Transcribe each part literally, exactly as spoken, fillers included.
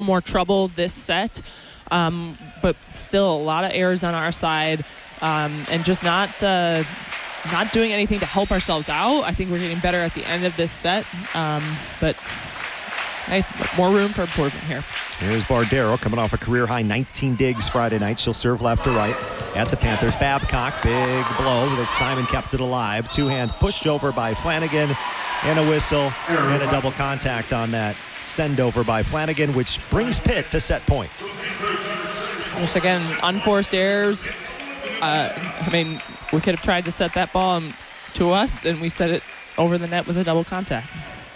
more trouble this set, um, but still a lot of errors on our side, um, and just not uh, not doing anything to help ourselves out. I think we're getting better at the end of this set, um, but hey, more room for improvement here. Here's Bardero coming off a career-high nineteen digs Friday night. She'll serve left to right at the Panthers. Babcock, big blow. That Simon kept it alive. Two-hand pushed over by Flanagan, and a whistle, and a double contact on that send over by Flanagan, which brings Pitt to set point. Just again, unforced errors. Uh, I mean, we could have tried to set that ball to us, and we set it over the net with a double contact.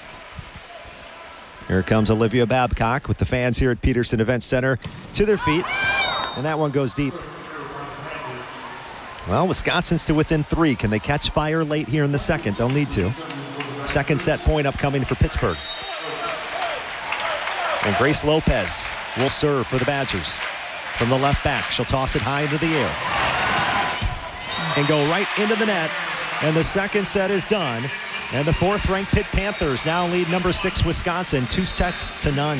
Here comes Olivia Babcock with the fans here at Peterson Event Center to their feet, and that one goes deep. Well, Wisconsin's to within three. Can they catch fire late here in the second? They'll need to. Second set point upcoming for Pittsburgh. And Grace Lopez will serve for the Badgers. From the left back, she'll toss it high into the air and go right into the net. And the second set is done. And the fourth-ranked Pitt Panthers now lead number six Wisconsin two sets to none.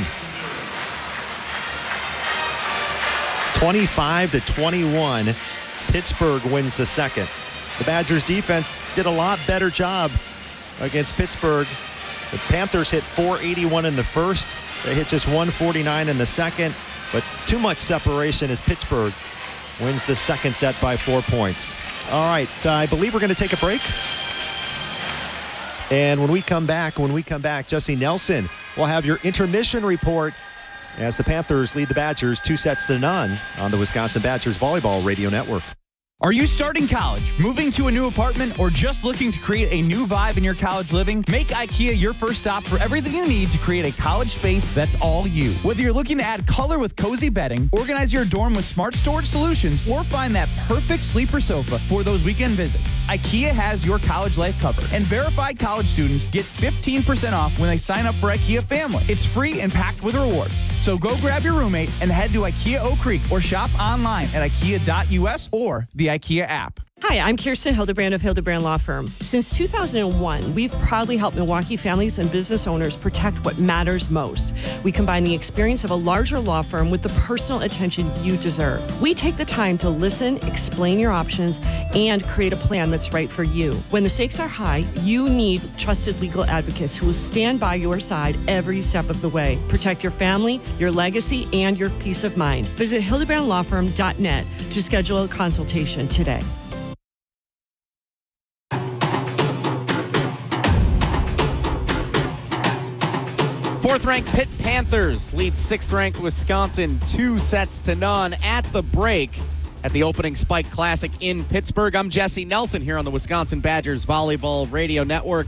twenty-five to twenty-one, Pittsburgh wins the second. The Badgers defense did a lot better job against Pittsburgh. The Panthers hit four eighty-one in the first. They hit just one forty-nine in the second. But too much separation as Pittsburgh wins the second set by four points. All right, uh, I believe we're going to take a break. And when we come back, when we come back, Jesse Nelson will have your intermission report as the Panthers lead the Badgers two sets to none on the Wisconsin Badgers Volleyball Radio Network. Are you starting college, moving to a new apartment, or just looking to create a new vibe in your college living? Make IKEA your first stop for everything you need to create a college space that's all you. Whether you're looking to add color with cozy bedding, organize your dorm with smart storage solutions, or find that perfect sleeper sofa for those weekend visits, IKEA has your college life covered. And verified college students get fifteen percent off when they sign up for IKEA Family. It's free and packed with rewards. So go grab your roommate and head to IKEA Oak Creek or shop online at ikea dot U S or the IKEA app. Hi, I'm Kirsten Hildebrand of Hildebrand Law Firm. Since two thousand one, we've proudly helped Milwaukee families and business owners protect what matters most. We combine the experience of a larger law firm with the personal attention you deserve. We take the time to listen, explain your options, and create a plan that's right for you. When the stakes are high, you need trusted legal advocates who will stand by your side every step of the way. Protect your family, your legacy, and your peace of mind. Visit hildebrand law firm dot net to schedule a consultation today. Fourth-ranked Pitt Panthers lead sixth-ranked Wisconsin two sets to none at the break at the opening Spike Classic in Pittsburgh. I'm Jesse Nelson here on the Wisconsin Badgers Volleyball Radio Network.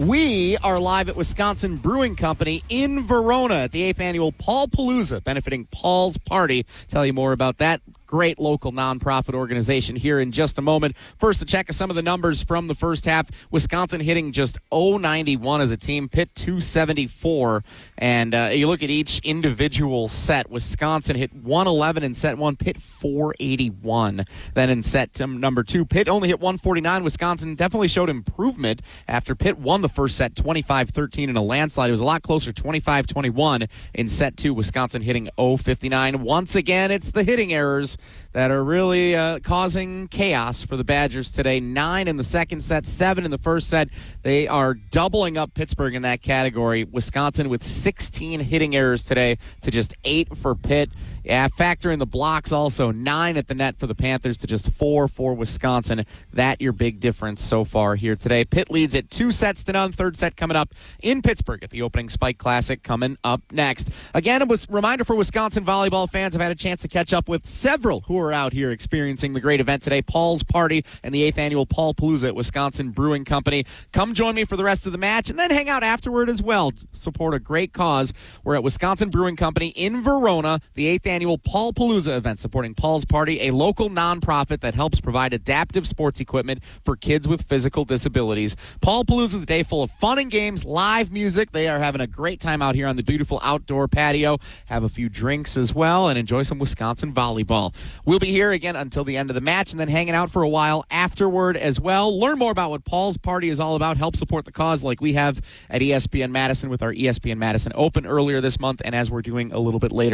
We are live at Wisconsin Brewing Company in Verona at the eighth Annual Paul Palooza, benefiting Paul's Party. Tell you more about that great local nonprofit organization here in just a moment. First, to check some of the numbers from the first half. Wisconsin hitting just oh ninety-one as a team. Pitt two seventy-four. And uh, you look at each individual set. Wisconsin hit one eleven in set one. Pitt four eighty-one. Then in set number two, Pitt only hit one forty-nine. Wisconsin definitely showed improvement after Pitt won the first set twenty-five thirteen in a landslide. It was a lot closer, twenty-five twenty-one in set two. Wisconsin hitting oh fifty-nine. Once again, it's the hitting errors that are really uh, causing chaos for the Badgers today. Nine in the second set, seven in the first set. They are doubling up Pittsburgh in that category. Wisconsin with sixteen hitting errors today to just eight for Pitt. Yeah, factor in the blocks also. Nine at the net for the Panthers to just four for Wisconsin. That your big difference so far here today. Pitt leads at two sets to none. Third set coming up in Pittsburgh at the opening Spike Classic coming up next. Again, it was a reminder for Wisconsin volleyball fans. I've had a chance to catch up with several who are out here experiencing the great event today. Paul's Party and the eighth Annual Paul Palooza at Wisconsin Brewing Company. Come join me for the rest of the match and then hang out afterward as well. Support a great cause. We're at Wisconsin Brewing Company in Verona, the eighth Annual Paul Palooza event supporting Paul's Party, a local nonprofit that helps provide adaptive sports equipment for kids with physical disabilities. Paul Palooza is a day full of fun and games, live music. They are having a great time out here on the beautiful outdoor patio. Have a few drinks as well and enjoy some Wisconsin volleyball. We'll be here again until the end of the match and then hanging out for a while afterward as well. Learn more about what Paul's Party is all about. Help support the cause like we have at E S P N Madison with our E S P N Madison Open earlier this month and as we're doing a little bit later